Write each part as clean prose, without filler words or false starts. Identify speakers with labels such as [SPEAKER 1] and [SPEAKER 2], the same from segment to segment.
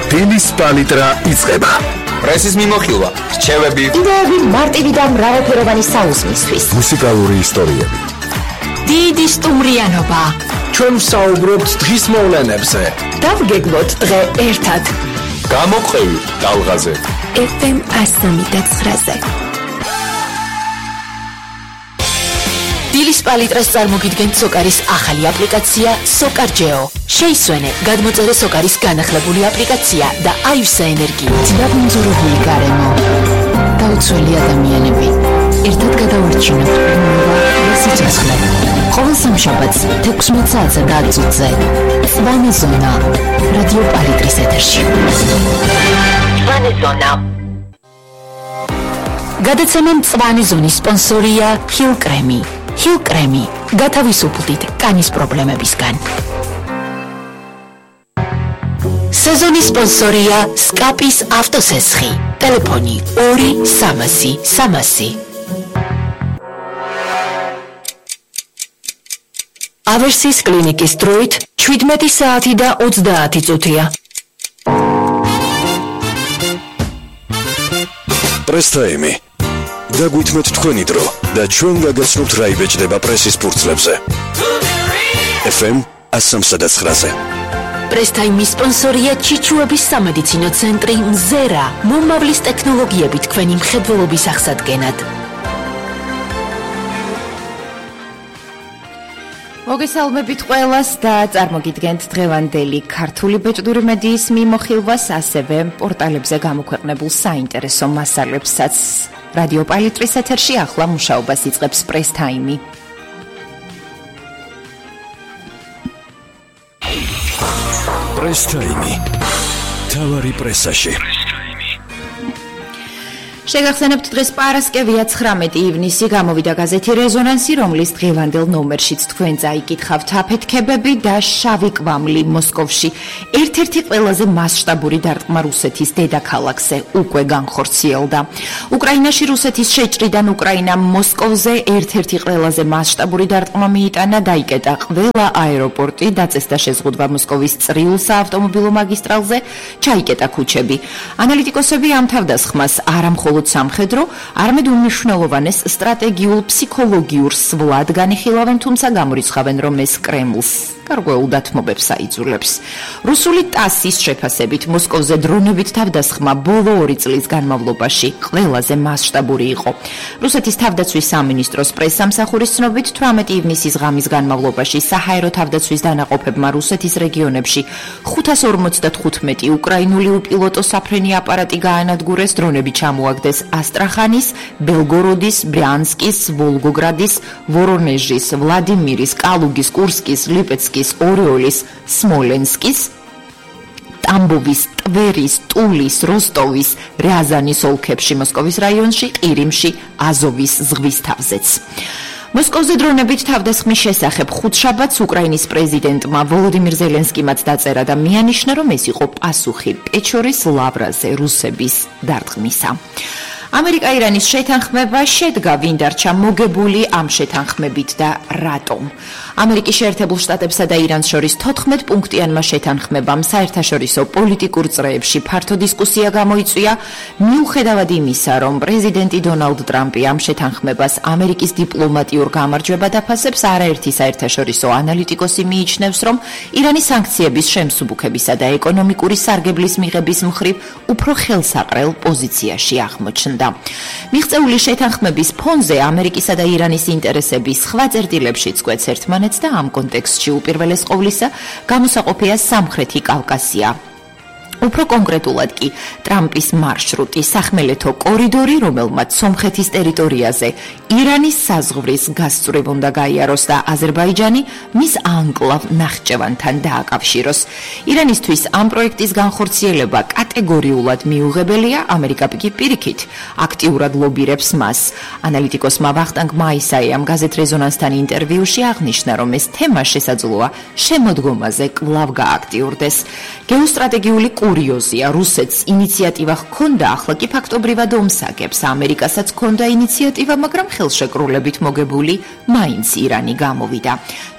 [SPEAKER 1] დილის პალიტრა იწყება.
[SPEAKER 2] პრესის მიმოხილვა, რჩევები,
[SPEAKER 3] იდეები მარტივი და მრავალფეროვანი საუზმისთვის.
[SPEAKER 1] მუსიკალური ისტორიები.
[SPEAKER 3] დიდი სტუმრიანობა.
[SPEAKER 1] ჩვენ ვსაუბრობთ დღის მოვლენებზე.
[SPEAKER 3] დავგეგმოთ დღე ერთად.
[SPEAKER 2] გამოყევი ტალღაზე.
[SPEAKER 3] FM 103.9-ზე. დილის პალიტრას წარმოგიდგენთ სოკარის ახალი აპლიკაცია SOCARGEO. შეისვენე, გადმოწერე სოკარის განახლებული აპლიკაცია და აივსა ენერგიით. დაბინძურებული გარემო. დაუცველი ადამიანები. ერთად გადავარჩინოთ ბუნება და სიცოცხლე. ყოველ სამშაბათს 16 საათსა და 10 წუთზე. მწვანე ზონა. რადიო პალიტრის ეთერში. მწვანე ზონა. გადაცემა მწვანე ზონის სპონსორია Hill Creme. Hill Creme. გათავისუფლდით კანის პრობლემებისგან. სეზონის სპონსორია SCAPIS ავტოსესხი. ტელეფონი 2-300-300. ავერსის კლინიკის დროით 17 საათი და 30 წუთია.
[SPEAKER 1] პრესტაიმი. დაგვითმეთ თქვენი დრო და ჩვენ გაგაცნობთ რა იბეჭდება პრესის ფურცლებზე. FM 103.9-ზე.
[SPEAKER 3] პრესტაიმის სპონსორია ჩიჩუების სამედიცინო ცენტრი მზერა. მომავლის ტექნოლოგიებით თქვენი მხედველობის აღსადგენად.
[SPEAKER 4] მოგესალმებით ყველას და წარმოგიდგენთ დღევანდელი ქართული ბეჭდური მედიის მიმოხილვას, ასევე პორტალებზე გამოქვეყნებულ საინტერესო მასალებსაც. რადიო პალიტრის ეთერში ახლა მუშაობას იწყებს პრესტაიმი.
[SPEAKER 1] პრესტაიმი. თავარი პრესაში.
[SPEAKER 4] შეგახსენებთ, დღეს პარასკევია 19 ივნისი, გამოვიდა გაზეთი რეზონანსი, რომლის დღევანდელ ნომერშიც თქვენ წაიკითხავთ აფეთქებები და შავი კვამლი მოსკოვში. ერთ-ერთი ყველაზე მასშტაბური დარტყმა რუსეთის დედაქალაქზე უკვე განხორციელდა. უკრაინაში რუსეთის შეჭრიდან უკრაინამ მოსკოვზე ერთ-ერთი ყველაზე მასშტაბური დარტყმა მიიტანა, დაიკეტა ყველა აეროპორტი, დაწესდა შეზღუდვა მოსკოვის წრიულ საავტომობილო მაგისტრალზე, ჩაიკეტა ქუჩები. ანალიტიკოსები ამ თავდასხმას არამხოლოდ სამხედრო, არამედ უმნიშვნელოვანეს სტრატეგიულ ფსიქოლოგიურ სვლად განიხილავენ, თუმცა გამორიცხავენ, რომ ეს კრემლს გარკვეულ დათმობებს აიძულებს. რუსული TASS-ის შეფასებით, მოსკოვზე დრონებით თავდასხმა ბოლო 2 წლის განმავლობაში ყველაზე მასშტაბური იყო. რუსეთის თავდაცვის სამინისტროს პრესსამსახურის ცნობით, 18 ივნისის ღამის განმავლობაში საჰაერო თავდაცვის დანაყოფებმა რუსეთის რეგიონებში 555 უკრაინული უპილოტო საფრენი აპარატი გაანადგურეს, დრონები ჩამოაგდეს ასტრახანის, ბელგოროდის, ბრიანსკის, ვოლგოგრადის, ვორონეჟის, ვლადიმირის, კალუგის, კურსკის, ლიპეცკის, ორეოლის, სმოლენსკის, ტამბოვის, ტვერის, ტულის, როსტოვის, რიაზანის ოლქებში, მოსკოვის რაიონში, ყირიმში, აზოვის ზღვის თავზეც. მოსკოვზე დრონებით თავდასხმის შესახებ ხუთშაბათს უკრაინის პრეზიდენტმა ვოლოდიმირ ზელენსკიმაც დაწერა და მიანიშნა, რომ ეს იყო პასუხი პეჩორის ლავრაზე რუსების დარტყმისა. ამერიკა-ირანის შეთანხმება შედგა, ვინ დარჩა მოგებული ამ შეთანხმებით და რატომ. ამერიკის შეერთებულ შტატებსა და ირანს შორის 14 პუნქტიანმა შეთანხმებამ საერთაშორისო პოლიტიკურ წრეებში ფართო დისკუსია გამოიწვია, მიუხედავად იმისა, რომ პრეზიდენტი დონალდ ტრამპი ამ შეთანხმებას ამერიკის დიპლომატიურ გამარჯვებად აფასებს, არაერთი საერთაშორისო ანალიტიკოსი მიიჩნევს, რომ ირანის სანქციების შემსუბუქებისა და ეკონომიკური სარგებლის მიღების მხრივ უფრო ხელსაყრელ პოზიციაში აღმოჩნდა. მიღწეული შეთანხმების ფონზე ამერიკისა და ირანის ინტერესები სხვა წერტილებშიც კვეთს ერთმანეთს და ამ კონტექსტში უპირველეს ყოვლისა გამოსაყოფია სამხრეთი კავკასია. უფრო კონკრეტულად კი ტრამპის მარშრუტი, სახმელეთო კორიდორი, რომელმაც სომხეთის ტერიტორიაზე ირანის საზღვრის გასწვრივ უნდა გაიაროს და აზერბაიჯანი მის ანკლავ ნახჭევანთან დააკავშიროს. ირანისთვის ამ პროექტის განხორციელება კატეგორიულად მიუღებელია, ამერიკა კი პირიქით აქტიურად ლობირებს მას. ანალიტიკოსმა ვახტანგ მაისაიამ გაზეთ რეზონანსთან ინტერვიუში აღნიშნა, რომ ეს თემა შესაძლოა შემოდგომაზე კვლავ გააქტიურდეს. გეოსტრატეგიული კურიოზია, რუსეთს ინიციატივა ჰქონდა, ახლა კი ფაქტობრივად ომსაგებს. ამერიკასაც ჰქონდა ინიციატივა, მაგრამ ხელშეკრულებით მოგებული მაინც ირანი გამოვიდა.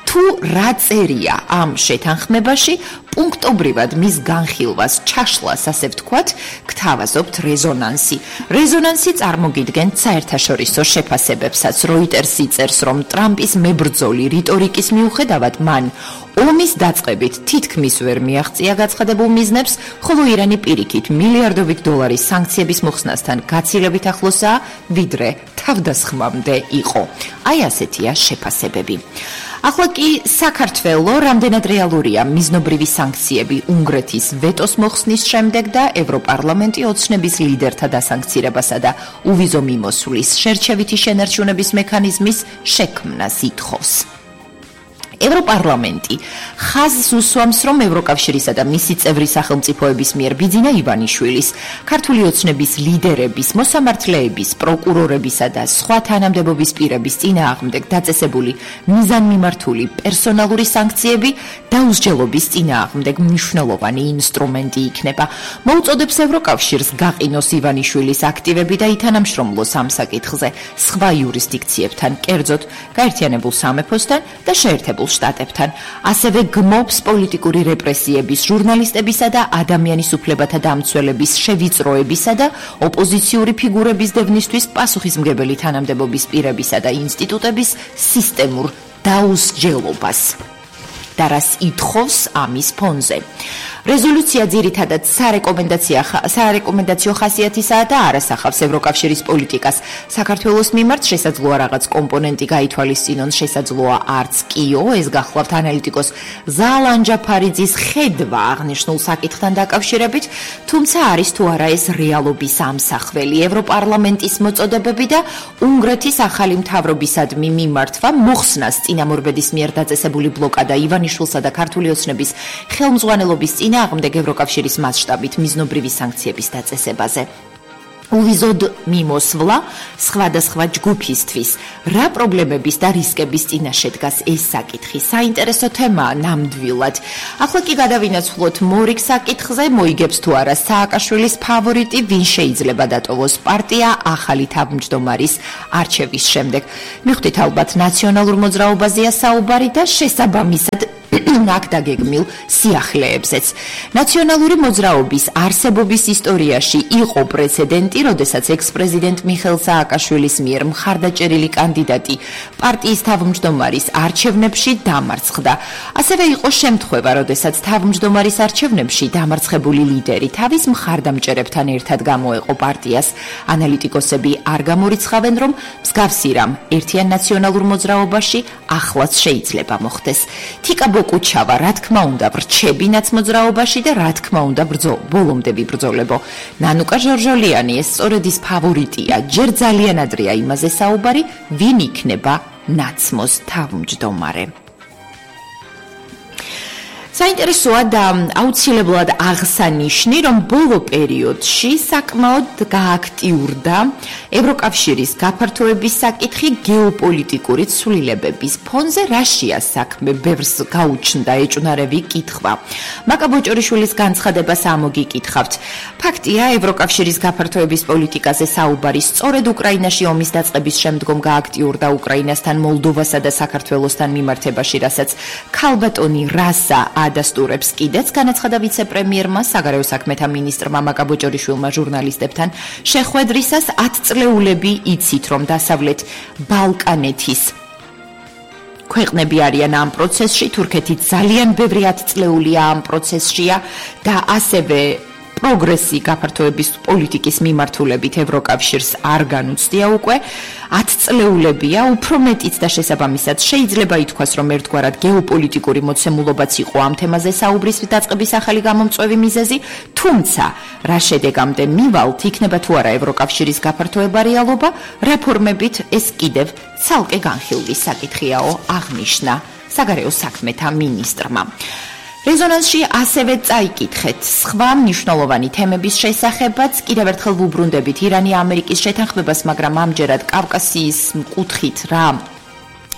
[SPEAKER 4] თუ რა წერია ამ შეთანხმებაში, პუნქტობრივად მის განხილვას, ჩაშლას, ასე ვთქვათ, გთავაზობთ რეზონანსი. რეზონანსი წარმოგიდგენთ საერთაშორისო შეფასებებსაც. Reuters წერს, რომ ტრამპის მებრძოლი რიტორიკის მიუხედავად მან ომის დაწყებით თითქმის ვერ მიაღწია გაცხადებულ მიზნებს, ხოლო ირანი პირიქით მილიარდობით დოლარის სანქციების მოხსნასთან გაცილებით ახლოსაა, ვიდრე თავდასხმამდე იყო. აი ასეთია შეფასებები. ახლა კი საქართველო რამდენად რეალურია მიზნობრივი სანქციები უნგრეთის ვეტოს მოხსნის შემდეგ და ევროპარლამენტი ოცნების ლიდერთა დასანქცირებასა და უვიზო მიმოსვლის შერჩევითი შენარჩუნების მექანიზმის შექმნას ითხოვს. ევროპარლამენტი ხაზს უსვამს, რომ ევროკავშირისა და მისი წევრი სახელმწიფოების მიერ ბიძინა ივანიშვილის, ქართული ოცნების ლიდერების, მოსამართლეების, პროკურორებისა და სხვა თანამდებობის პირების წინააღმდეგ დაწესებული მიზანმიმართული პერსონალური სანქციები დაუსჯელობის წინააღმდეგ მნიშვნელოვანი ინსტრუმენტი იქნება. მოუწოდებს ევროკავშირს გაყინოს ივანიშვილის აქტივები და ითანამშრომლოს ამ საკითხზე სხვა იურისდიქციებთან, კერძოდ გაერთიანებულ სამეფოსთან და შეერთებულ შტატებთან. ასევე გმობს პოლიტიკური რეპრესიების, ჟურნალისტებისა და ადამიანის უფლებათა დამცველების შევიწროებისა და ოპოზიციური ფიგურების დევნისთვის პასუხისმგებელი თანამდებობის პირებისა და ინსტიტუტების სისტემურ დაუსჯელობას. და რას ითხოვს ამის ფონზე. რეზოლუცია ძირითადად სარეკომენდაციო ხასიათისაა და არასახავს ევროკავშირის პოლიტიკას. საქართველოს მიმართ შესაძლოა რაღაც კომპონენტი გაითვალისწინონ, შესაძლოა არც კიო, ეს გახლავთ ანალიტიკოს ზალან ჯაფარიძის ხედვა აღნიშნულ საკითხთან დაკავშირებით, თუმცა არის თუ არა ეს რეალობის ამსახველი. ევროპარლამენტის მოწოდებები და უნგრეთის ახალი მთავრობისადმი მიმართვა მოხსნას წინამორბედის მიერ დაწესებული ბლოკადა ივანიშვილსა და ქართული ოცნების ხელმძღვანელობის წინააღმდეგ ევროკავშირის მასშტაბით მიზნობრივი სანქციების დაწესებაზე. უვიზოდ მიმოსვლა სხვადასხვა ჯგუფისთვის. რა პრობლემების და რისკების წინაშე დგას ეს საკითხი? საინტერესო თემაა ნამდვილად. ახლა კი გადავინაცვლოთ მორიგ საკითხზე, მოიგებს თუ არა სააკაშვილის ფავორიტი, ვინ შეიძლება დატოვოს პარტია ახალი თავმჯდომარის არჩევის შემდეგ. მიხვდით ალბათ ნაციონალურ მოძრაობაზეა საუბარი და შესაბამისად აქ დაგეგმილ სიახლეებზეც. ნაციონალური მოძრაობის არსებობის ისტორიაში იყო პრეცედენტი, როდესაც ექს-პრეზიდენტ მიხეილ სააკაშვილის მიერ მხარდაჭერილი კანდიდატი პარტიის თავმჯდომარის არჩევნებში დამარცხდა. ასევე იყო შემთხვევა, როდესაც თავმჯდომარის არჩევნებში დამარცხებული ლიდერი თავის მხარდამჭერებთან ერთად გამოეყო პარტიას. ანალიტიკოსები არ გამორიცხავენ, რომ მსგავსი რამ ერთიან ნაციონალურ მოძრაობაში ახლაც შეიძლება მოხდეს. თიკა ბოკუჩავა, რა თქმა უნდა, ვრჩებინაც მოძრაობაში და რა თქმა უნდა, ბოლომდე ვიბრძოლებო. ნანუკა ჟორჟოლიანი ეს სწორედ ის ფავორიტია. ჯერ ძალიან ადრეა იმაზე საუბარი, ვინ იქნება ნაცმოს თავმჯდომარე. საინტერესოა და აუცილებლად აღსანიშნი, რომ ბოლო პერიოდში საკმაოდ გააქტიურდა ევროკავშირის გაფართოების საკითხი გეოპოლიტიკური ცვლილებების ფონზე. რაშია საქმე? ბევრს გაუჩნდა ეჭვნარევი კითხვა. მაკა ბოჭორიშვილის განცხადებას ამოგიკითხავთ. ფაქტია, ევროკავშირის გაფართოების პოლიტიკაზე საუბარი სწორედ უკრაინაში ომის დაწყების შემდგომ გააქტიურდა უკრაინასთან, მოლდოვასა და საქართველოსთან მიმართებაში, რასაც ქალბატონი რასა ადასტურებს კიდეც, განაცხადა ვიცე-პრემიერმა, საგარეო საქმეთა მინისტრმა მაკა ბოჭორიშვილმა ჟურნალისტებთან შეხვედრისას 10 წლეულები იცით, რომ დასავლეთ ბალკანეთის ქვეყნები არიან ამ პროცესში, თურქეთიც ძალიან ბევრი 10 წლეულია ამ პროცესშია და ასევე პროგრესი გაფართოების პოლიტიკის მიმართულებით ევროკავშირს არ განუცდია უკვე 10 წლეულებია, უფრო მეტიც და შესაბამისად შეიძლება ითქვას, რომ ერთგვარად გეოპოლიტიკური მოცემულობაც იყო ამ თემაზე საუბრის დაწყების ახალი გამომწვევი მიზეზი, თუმცა რა შედეგამდე მივალთ, იქნება თუ არა ევროკავშირის გაფართოება რეალობა, რეფორმებით ეს კიდევ ცალკე განხილვის საკითხიაო, აღნიშნა საგარეო საქმეთა მინისტრმა. რეზონანსში ასევე წაიკითხეთ სხვა მნიშვნელოვანი თემების შესახებაც. კიდევ ერთხელ ვუბრუნდებით ირანი-ამერიკის შეთანხმებას, მაგრამ ამჯერად კავკასიის კუთხით რა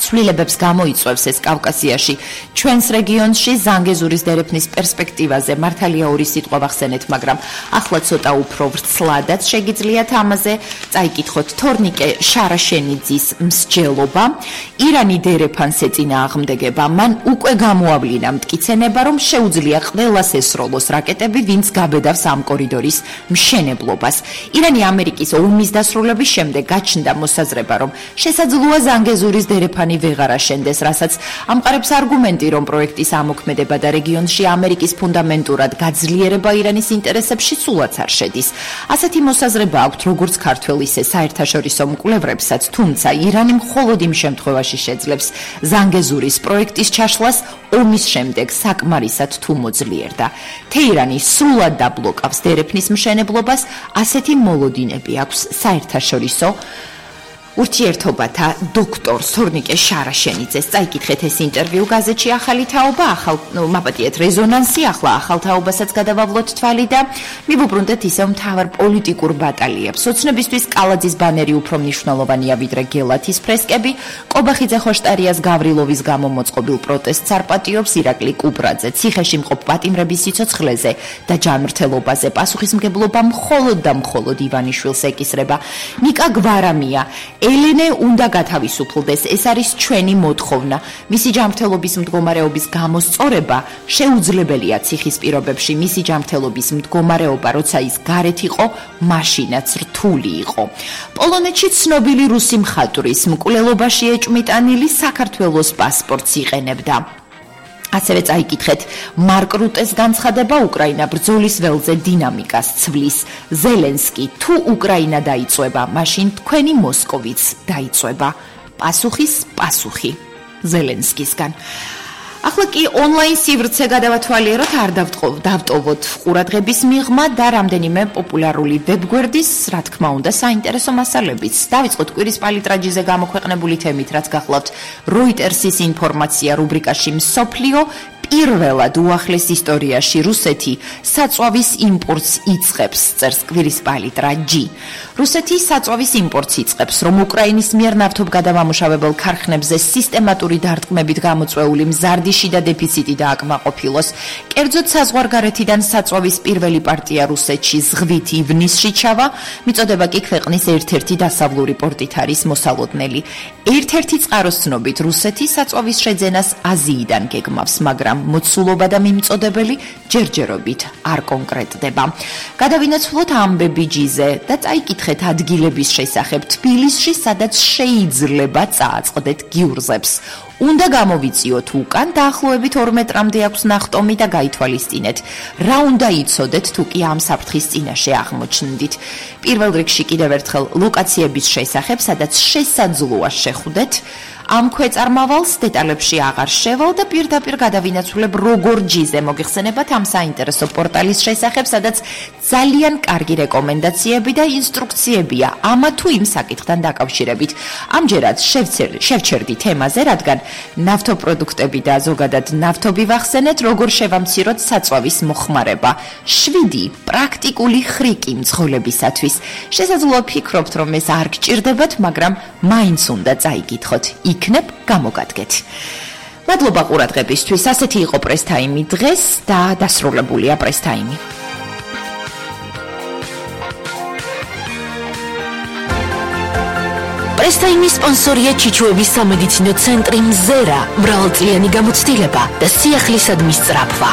[SPEAKER 4] ცვლილებებს გამოიწვევს ეს კავკასიაში. ჩვენს რეგიონში ზანგეზურის დერეფნის პერსპექტივაზე მართალია ორი სიტყვა ვახსენეთ, მაგრამ ახლა ცოტა უფრო ვრცლადაც შეგიძლიათ ამაზე წაიკითხოთ. თორნიკე შარაშენიძის მსჯელობა, ირანი დერეფანს ეწინააღმდეგება, მან უკვე გამოავლინა მტკიცენება, რომ შეუძლია ყველას ესროლოს რაკეტები, ვინც გაბედავს ამ კორიდორის მშენებლობას. ირანი ამერიკის ომის დასრულების შემდეგ გაჩნდა მოსაზრება, რომ შესაძლოა ზანგეზურის დერეფანი ვეღარ აშენდეს, რასაც ამყარებს არგუმენტი, რომ პროექტის ამოქმედება და რეგიონში ამერიკის ფუნდამენტურად გაძლიერება ირანის ინტერესებში სულაც არ შედის. ასეთი მოსაზრება აქვთ როგორც ქართველ, ისე საერთაშორისო მკვლევრებსაც, თუმცა ირანი მხოლოდ იმ შემთხვევაში შეძლებს ზანგეზურის პროექტის ჩაშლას ომის შემდეგ საკმარისად თუ მოძლიერდა. თეირანი სრულად დაბლოკავს დერეფნის მშენებლობას, ასეთი მოლოდინები აქვს საერთაშორისო ურთიერთობათა დოქტორ თორნიკე შარაშენიძეს. წაიკითხეთ ეს ინტერვიუ გაზეთში ახალი თაობა, მაპატიეთ რეზონანსი, ახლა ახალ თაობასაც გადავავლოთ თვალი და მივუბრუნდეთ ისევ მთავარ პოლიტიკურ ბატალიებს. ოცნებისთვის კალაძის ბანერი უფრო მნიშვნელოვანია ვიდრე გელათის ფრესკები. კობახიძე ხოშტარიას გავრილოვის გამო მოწყობილ პროტესტს არ პატიობს ირაკლი კუბრაძე. ციხეში მყოფ პატიმრების სიცოცხლეზე და ჯანმრთელობაზე პასუხისმგებლობა მხოლოდ და მხოლოდ ივანიშვილს ეკისრება. ნიკა გვარამია, ელენე უნდა გათავისუფლდეს, ეს არის ჩვენი მოთხოვნა. მისი ჯანმრთელობის მდგომარეობის გამოსწორება შეუძლებელია ციხის პირობებში. მისი ჯანმრთელობის მდგომარეობა, როცა ის გარეთ იყო, მაშინაც რთული იყო. პოლონეთში ცნობილი რუსი მხატვრის მკვლელობაში ეჭვმიტანილი საქართველოს პასპორტს იყენებდა. ასევე წაიკითხეთ მარკ რუტეს განცხადება, უკრაინა ბრძოლის ველზე დინამიკას ცვლის. ზელენსკი, თუ უკრაინა დაიწვება, მაშინ თქვენი მოსკოვიც დაიწვება. პასუხი ზელენსკისგან. ახლა კი ონლაინ სივრცე გადავათვალიეროთ, არ დავტოვოთ ყურადღების მიღმა და რამდენიმე პოპულარული ვებგვერდის, რა თქმა უნდა, საინტერესო მასალებიც. დავიწყოთ კვირის პალიტრაჯიზე გამოქვეყნებული თემით, რაც გახლავთ როიტერსის ინფორმაცია რუბრიკაში მსოფლიო. პირველად უახლეს ისტორიაში რუსეთი საწვავის იმპორტს იწყებს, წერს კვირის პალიტრაჯი. რუსეთი საწვავის იმპორტს იწყებს, რომ უკრაინის მიერ ნავთობგადამამუშავებელ ქარხნებზე სისტემატური დარტყმებით გამოწვეული მზარდიში და დეფიციტი დააკმაყოფილოს. კერძოდ საზღვარგარეთიდან საწვავის პირველი პარტია რუსეთში ზღვით ივნისში ჩავა, მიწოდება კი ქვეყნის ერთ-ერთი დასავლური პორტით არის მოსალოდნელი. ერთ-ერთი წყაროს ცნობით რუსეთი საწვავის შეძენას აზიიდან გეგმავს, მაგრამ მოცულობა და მიმწოდებელი ჯერჯერობით არ კონკრეტდება. გადავინაცვლოთ ამბები ჯიზე და წაიკითხეთ ადგილების შესახებ თბილისში, სადაც შეიძლება წააწყდეთ გიურზებს. უნდა გამოვიწიოთ უკან, დაახლოებით 2 მეტრამდე აქვს ნახტომი და გაითვალისწინეთ. რა უნდა იცოდეთ, თუ კი ამ საფრთხის წინაშე აღმოჩნდით. პირველ რიგში კიდევ ერთხელ ლოკაციების შესახებ, სადაც შესაძლოა შეხვდეთ. ამ ქვეწარმავალს დეტალებში აღარ შევალ და პირდაპირ გადავინაცვლებ როგორ ჯიზე მოგიხსენებათ ამ საინტერესო პორტალის შესახებ, სადაც ძალიან კარგი რეკომენდაციები და ინსტრუქციებია ამა თუ იმ საკითხთან დაკავშირებით. ამჯერად შევჩერდი თემაზე, რადგან ნავთობპროდუქტები და ზოგადად ნავთობი ვახსენეთ, როგორ შევამციროთ საწვავის მოხმარება. 7 პრაქტიკული ხრიკი მძღოლებისათვის. შესაძლოა ფიქრობთ, რომ ეს არ გჭირდებათ, მაგრამ მაინც უნდა წაიკითხოთ. იქნებ გამოგადგეთ. მადლობა ყურადღებისთვის. ასეთი იყო პრესტაიმი დღეს და დასრულებულია პრესტაიმი.
[SPEAKER 3] პრესტაიმის სპონსორია ჩიჩუების სამედიცინო ცენტრი მზერა, მრავალწლიანი გამოცდილება და სიახლისადმის სწრაფვა.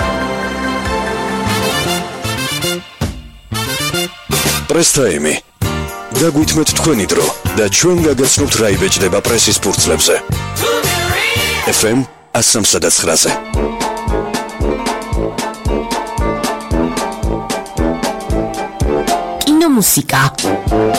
[SPEAKER 1] პრესტაიმი. დაგვითმეთ თქვენი დრო და ჩვენ გაგაცნობთ რა იბეჭდება პრესის ფურცლებზე. FM 103.9-ზე.
[SPEAKER 3] კინომუსიკა